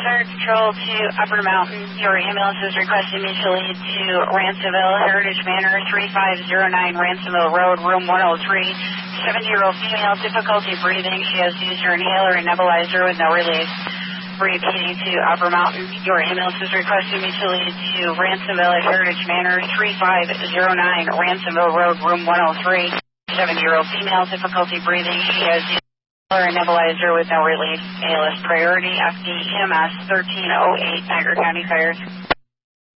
Fire Control to Upper Mountain. Your ambulance is requesting mutual aid to Ransomville, Heritage Manor, 3509 Ransomville Road, room 103. 70-year-old female, difficulty breathing. She has used her inhaler and nebulizer with no relief. Repeating to Upper Mountain. Your ambulance is requesting mutual aid to Ransomville at Heritage Manor, 3509 Ransomville Road, room 103. 70-year-old female, difficulty breathing. She has used her nebulizer with no relief. ALS priority, FDEMS 1308, Niagara County Fire.